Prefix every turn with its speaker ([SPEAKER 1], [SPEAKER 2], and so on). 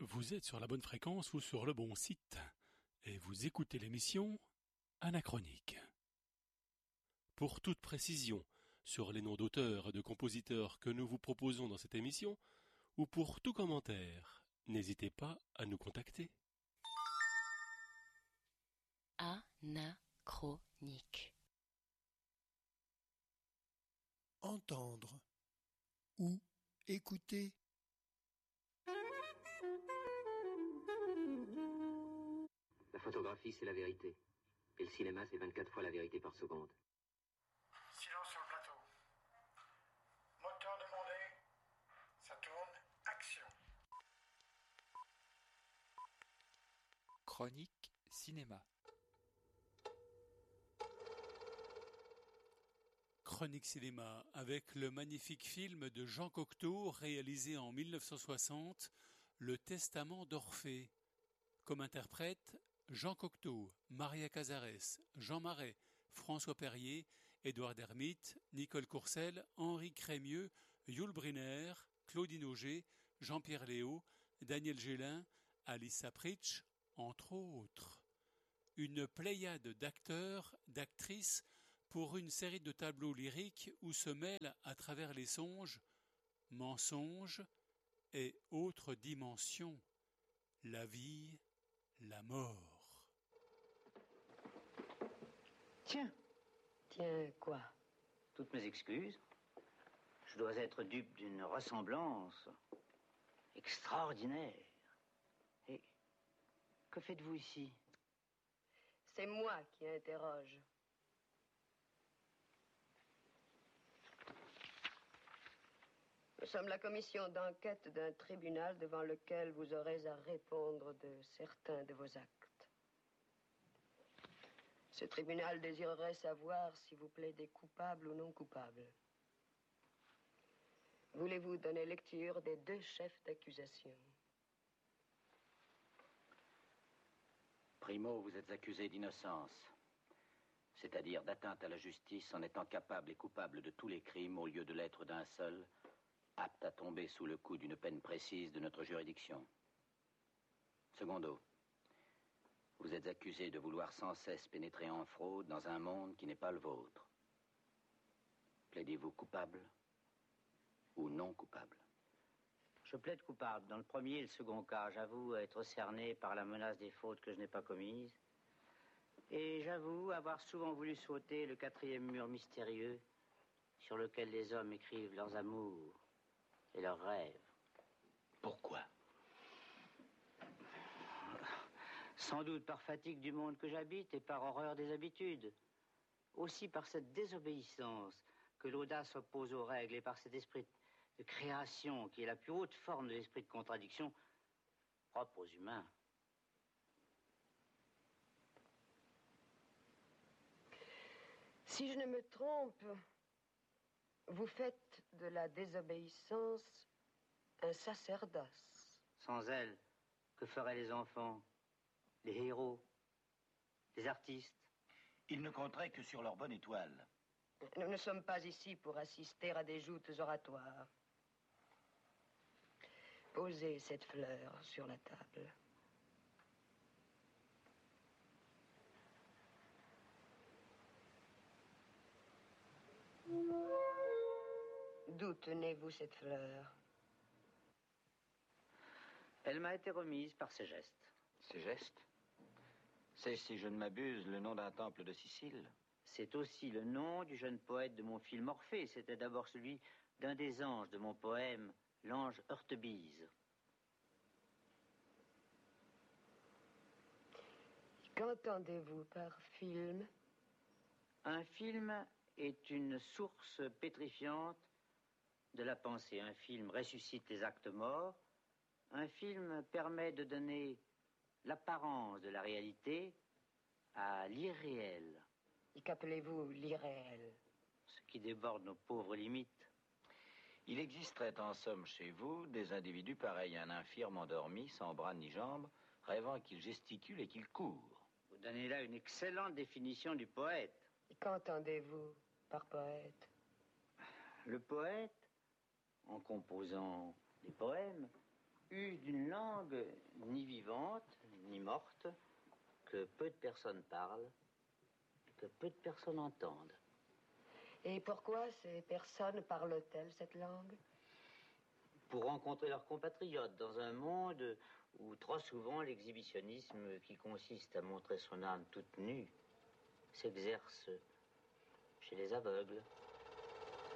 [SPEAKER 1] Vous êtes sur la bonne fréquence ou sur le bon site, et vous écoutez l'émission Anachronique. Pour toute précision sur les noms d'auteurs et de compositeurs que nous vous proposons dans cette émission, ou pour tout commentaire, n'hésitez pas à nous contacter.
[SPEAKER 2] Anachronique.
[SPEAKER 3] Entendre ou écouter.
[SPEAKER 4] La photographie, c'est la vérité. Et le cinéma, c'est 24 fois la vérité par seconde.
[SPEAKER 5] Silence sur le plateau. Moteur demandé. Ça tourne. Action.
[SPEAKER 6] Chronique cinéma.
[SPEAKER 1] Chronique cinéma avec le magnifique film de Jean Cocteau réalisé en 1960, Le Testament d'Orphée. Comme interprète, Jean Cocteau, Maria Cazares, Jean Marais, François Perrier, Édouard Dermite, Nicole Courcelles, Henri Crémieux, Yul Brynner, Claudine Auger, Jean-Pierre Léaud, Daniel Gélin, Alice Sapritch, entre autres. Une pléiade d'acteurs, d'actrices pour une série de tableaux lyriques où se mêlent à travers les songes, mensonges et autres dimensions, la vie, la mort.
[SPEAKER 7] Tiens.
[SPEAKER 2] Tiens, quoi?
[SPEAKER 7] Toutes mes excuses. Je dois être dupe d'une ressemblance extraordinaire. Et que faites-vous ici?
[SPEAKER 2] C'est moi qui interroge. Nous sommes la commission d'enquête d'un tribunal devant lequel vous aurez à répondre de certains de vos actes. Ce tribunal désirerait savoir si vous plaidez coupable ou non coupable. Voulez-vous donner lecture des deux chefs d'accusation?
[SPEAKER 7] Primo, vous êtes accusé d'innocence, c'est-à-dire d'atteinte à la justice en étant capable et coupable de tous les crimes au lieu de l'être d'un seul, apte à tomber sous le coup d'une peine précise de notre juridiction. Secondo, vous êtes accusé de vouloir sans cesse pénétrer en fraude dans un monde qui n'est pas le vôtre. Plaidez-vous coupable ou non coupable? Je plaide coupable. Dans le premier et le second cas, j'avoue être cerné par la menace des fautes que je n'ai pas commises. Et j'avoue avoir souvent voulu sauter le quatrième mur mystérieux sur lequel les hommes écrivent leurs amours et leurs rêves.
[SPEAKER 4] Pourquoi?
[SPEAKER 7] Sans doute par fatigue du monde que j'habite et par horreur des habitudes. Aussi par cette désobéissance que l'audace oppose aux règles et par cet esprit de création qui est la plus haute forme de l'esprit de contradiction propre aux humains.
[SPEAKER 2] Si je ne me trompe, vous faites de la désobéissance un sacerdoce.
[SPEAKER 7] Sans elle, que feraient les enfants, les héros, les artistes?
[SPEAKER 8] Ils ne compteraient que sur leur bonne étoile.
[SPEAKER 2] Nous ne sommes pas ici pour assister à des joutes oratoires. Posez cette fleur sur la table. D'où tenez-vous cette fleur?
[SPEAKER 7] Elle m'a été remise par ses gestes.
[SPEAKER 8] Ces gestes? C'est, si je ne m'abuse, le nom d'un temple de Sicile.
[SPEAKER 7] C'est aussi le nom du jeune poète de mon film Orphée. C'était d'abord celui d'un des anges de mon poème, l'ange Heurtebise.
[SPEAKER 2] Qu'entendez-vous par film?
[SPEAKER 7] Un film est une source pétrifiante de la pensée. Un film ressuscite les actes morts. Un film permet de donner l'apparence de la réalité à l'irréel.
[SPEAKER 2] Et qu'appelez-vous l'irréel?
[SPEAKER 7] Ce qui déborde nos pauvres limites.
[SPEAKER 8] Il existerait en somme chez vous des individus pareils à un infirme endormi, sans bras ni jambes, rêvant qu'il gesticule et qu'il court.
[SPEAKER 7] Vous donnez là une excellente définition du poète.
[SPEAKER 2] Et qu'entendez-vous par poète?
[SPEAKER 7] Le poète, en composant des poèmes,
[SPEAKER 6] eu d'une langue ni vivante, ni morte, que peu de personnes parlent, que peu de personnes entendent.
[SPEAKER 2] Et pourquoi ces personnes parlent-elles cette langue?
[SPEAKER 6] Pour rencontrer leurs compatriotes dans un monde où trop souvent l'exhibitionnisme qui consiste à montrer son âme toute nue s'exerce chez les aveugles.